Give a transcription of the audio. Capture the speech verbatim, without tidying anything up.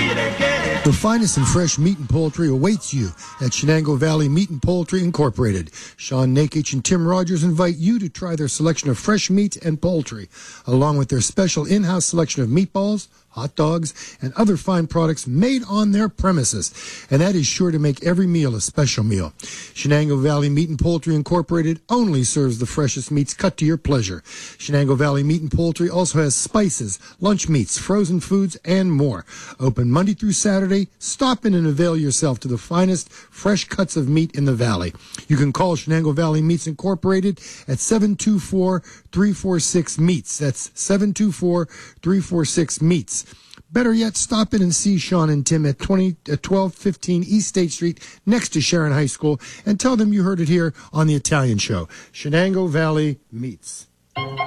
The finest in fresh meat and poultry awaits you at Shenango Valley Meat and Poultry Incorporated. Sean Nakich and Tim Rogers invite you to try their selection of fresh meat and poultry, along with their special in-house selection of meatballs, hot dogs, and other fine products made on their premises. And that is sure to make every meal a special meal. Shenango Valley Meat and Poultry Incorporated only serves the freshest meats cut to your pleasure. Shenango Valley Meat and Poultry also has spices, lunch meats, frozen foods, and more. Open Monday through Saturday. Stop in and avail yourself to the finest fresh cuts of meat in the valley. You can call Shenango Valley Meats Incorporated at seven two four, three four six, meats. That's seven two four, three four six, meats. Better yet, stop in and see Sean and Tim at twelve fifteen East State Street next to Sharon High School and tell them you heard it here on The Italian Show. Shenango Valley Meats.